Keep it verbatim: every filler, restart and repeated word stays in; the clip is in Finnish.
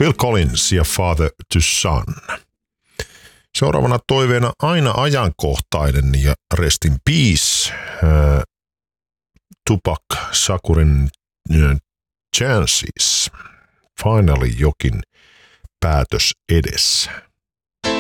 Phil Collins ja Father to Son. Seuraavana toiveena aina ajankohtainen ja rest in peace. Äh, Tupac Shakurin äh, Chances. Finally jokin päätös edessä.